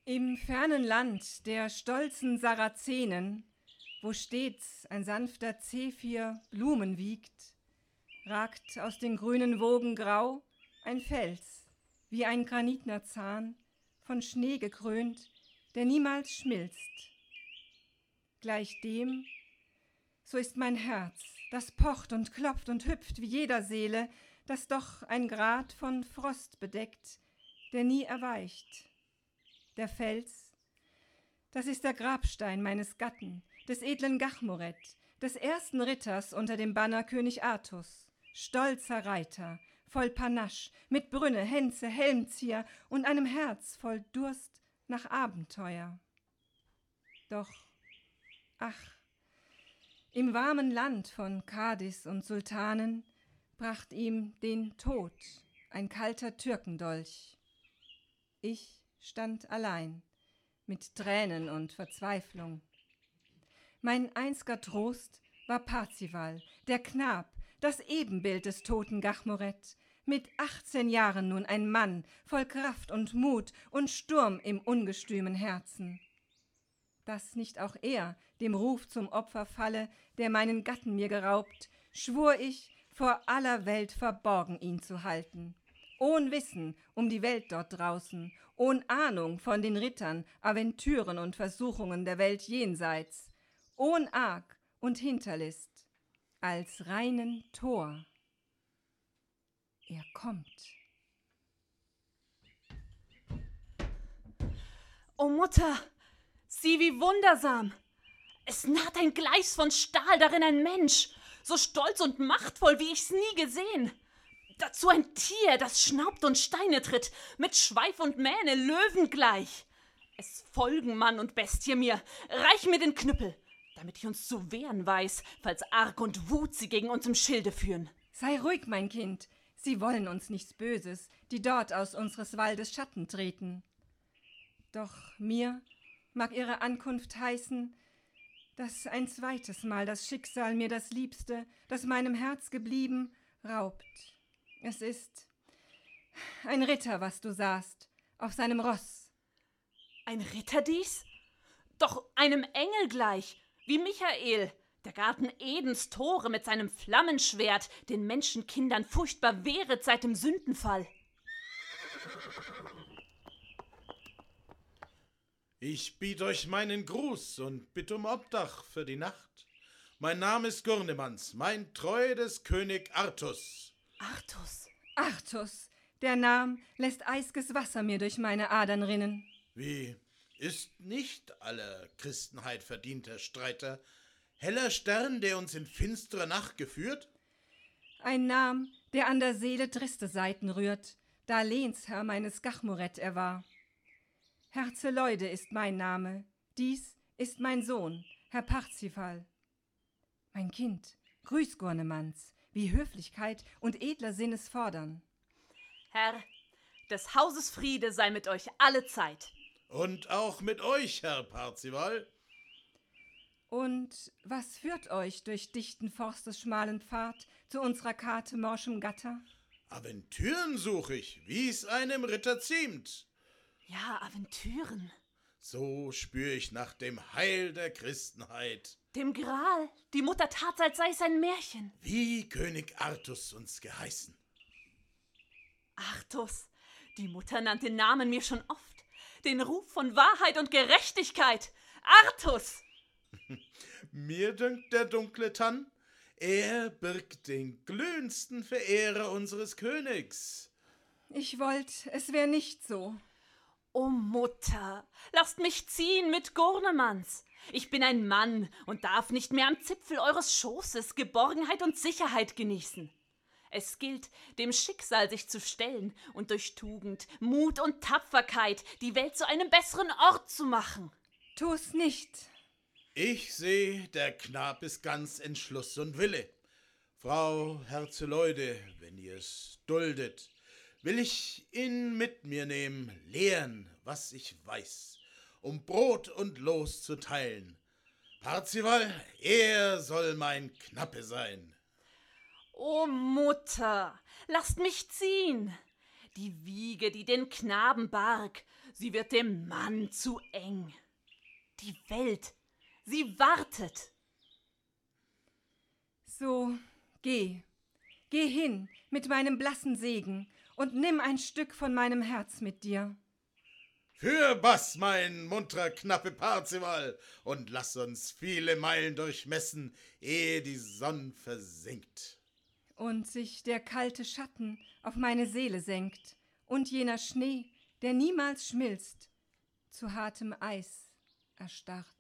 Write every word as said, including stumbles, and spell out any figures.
Im fernen Land der stolzen Sarazenen, wo stets ein sanfter Zephyr Blumen wiegt, ragt aus den grünen Wogen grau ein Fels, wie ein granitner Zahn, von Schnee gekrönt, der niemals schmilzt. Gleich dem, so ist mein Herz, das pocht und klopft und hüpft wie jeder Seele, das doch ein Grat von Frost bedeckt, der nie erweicht. Der Fels, das ist der Grabstein meines Gatten, des edlen Gachmoret, des ersten Ritters unter dem Banner König Artus, stolzer Reiter, voll Panache, mit Brünne, Hänze, Helmzier und einem Herz voll Durst nach Abenteuer. Doch, ach, im warmen Land von Kadis und Sultanen bracht ihm den Tod ein kalter Türkendolch. Ich stand allein, mit Tränen und Verzweiflung. Mein einziger Trost war Parzival, der Knab, das Ebenbild des toten Gachmoret, mit achtzehn Jahren nun ein Mann, voll Kraft und Mut und Sturm im ungestümen Herzen. Dass nicht auch er dem Ruf zum Opfer falle, der meinen Gatten mir geraubt, schwur ich, vor aller Welt verborgen ihn zu halten. Ohn Wissen um die Welt dort draußen, ohn Ahnung von den Rittern, Aventüren und Versuchungen der Welt jenseits, ohn Arg und Hinterlist, als reinen Tor. Er kommt. O Mutter, sieh wie wundersam! Es naht ein Gleis von Stahl, darin ein Mensch, so stolz und machtvoll, wie ich's nie gesehen. Dazu ein Tier, das schnaubt und Steine tritt, mit Schweif und Mähne löwengleich. Es folgen Mann und Bestie mir, reich mir den Knüppel, damit ich uns zu wehren weiß, falls Arg und Wut sie gegen uns im Schilde führen. Sei ruhig, mein Kind, sie wollen uns nichts Böses, die dort aus unseres Waldes Schatten treten. Doch mir mag ihre Ankunft heißen, dass ein zweites Mal das Schicksal mir das Liebste, das meinem Herz geblieben, raubt. Es ist ein Ritter, was du sahst, auf seinem Ross. Ein Ritter dies? Doch einem Engel gleich, wie Michael, der Garten Edens Tore mit seinem Flammenschwert den Menschenkindern furchtbar wehret seit dem Sündenfall. Ich biet euch meinen Gruß und bitt um Obdach für die Nacht. Mein Name ist Gurnemanz, mein Treu des König Artus. Artus. Artus, der Nam lässt eisges Wasser mir durch meine Adern rinnen. Wie, ist nicht alle Christenheit verdient, Herr Streiter? Heller Stern, der uns in finstere Nacht geführt? Ein Nam, der an der Seele triste Seiten rührt, da Lehnsherr meines Gachmoret er war. Herzeleude ist mein Name, dies ist mein Sohn, Herr Parzival. Mein Kind, grüß Gurnemanz, wie Höflichkeit und edler Sinn es fordern. Herr, des Hauses Friede sei mit euch alle Zeit. Und auch mit euch, Herr Parzival. Und was führt euch durch dichten Forstes schmalen Pfad zu unserer Karte morschem Gatter? Aventüren such ich, wie's einem Ritter ziemt. Ja, Aventüren. So spür ich nach dem Heil der Christenheit. Dem Gral, die Mutter tat, als sei es ein Märchen. Wie König Artus uns geheißen. Artus, die Mutter nannte den Namen mir schon oft. Den Ruf von Wahrheit und Gerechtigkeit. Artus! Mir dünkt der dunkle Tann, er birgt den glühendsten Verehrer unseres Königs. Ich wollt, es wär nicht so. O Mutter, lasst mich ziehen mit Gurnemanz. Ich bin ein Mann und darf nicht mehr am Zipfel eures Schoßes Geborgenheit und Sicherheit genießen. Es gilt, dem Schicksal sich zu stellen und durch Tugend, Mut und Tapferkeit die Welt zu einem besseren Ort zu machen. Tu's nicht. Ich seh, der Knab ist ganz Entschluss und Wille. Frau Herzeleude, wenn ihr's duldet, will ich ihn mit mir nehmen, lehren, was ich weiß, um Brot und Los zu teilen. Parzival, er soll mein Knappe sein. O Mutter, lasst mich ziehen. Die Wiege, die den Knaben barg, sie wird dem Mann zu eng. Die Welt, sie wartet. So, geh, geh hin mit meinem blassen Segen und nimm ein Stück von meinem Herz mit dir. Fürbaß, mein muntrer Knappe Parzival, und lass uns viele Meilen durchmessen, ehe die Sonn versinkt. Und sich der kalte Schatten auf meine Seele senkt und jener Schnee, der niemals schmilzt, zu hartem Eis erstarrt.